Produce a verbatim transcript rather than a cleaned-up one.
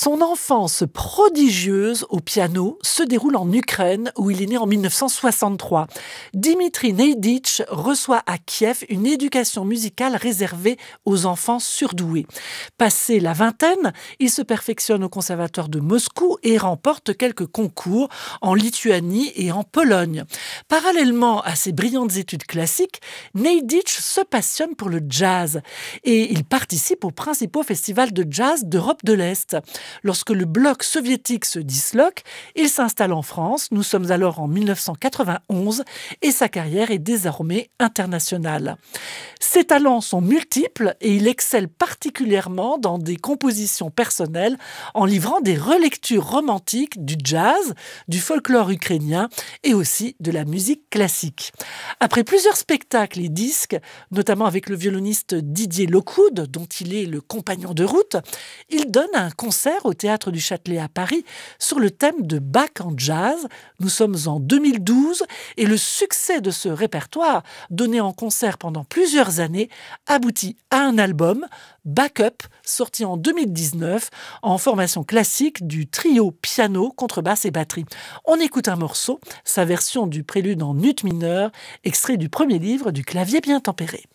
Son enfance prodigieuse au piano se déroule en Ukraine, où il est né en mille neuf cent soixante-trois. Dimitri Neiditch reçoit à Kiev une éducation musicale réservée aux enfants surdoués. Passé la vingtaine, il se perfectionne au conservatoire de Moscou et remporte quelques concours en Lituanie et en Pologne. Parallèlement à ses brillantes études classiques, Neiditch se passionne pour le jazz et il participe aux principaux festivals de jazz d'Europe de l'Est. Lorsque le bloc soviétique se disloque, il s'installe en France. Nous sommes alors en mille neuf cent quatre-vingt-onze et sa carrière est désormais internationale. Ses talents sont multiples et il excelle particulièrement dans des compositions personnelles en livrant des relectures romantiques du jazz, du folklore ukrainien et aussi de la musique classique. Après plusieurs spectacles et disques, notamment avec le violoniste Didier Lockwood, dont il est le compagnon de route, il donne un concert au Théâtre du Châtelet à Paris sur le thème de Bach en jazz. Nous sommes en deux mille douze et le succès de ce répertoire, donné en concert pendant plusieurs années, aboutit à un album, Backup, sorti en deux mille dix-neuf en formation classique du trio piano, contrebasse et batterie. On écoute un morceau, sa version du prélude en ut mineur, extrait du premier livre du clavier bien tempéré.